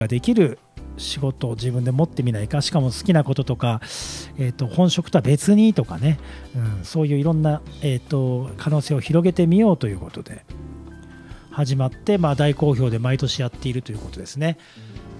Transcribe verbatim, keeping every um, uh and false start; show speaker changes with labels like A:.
A: ができる仕事を自分で持ってみないか、しかも好きなこととか、えーと本職とは別にとかね、うん、そういういろんな、えーと可能性を広げてみようということで始まって、まあ、大好評で毎年やっているということですね。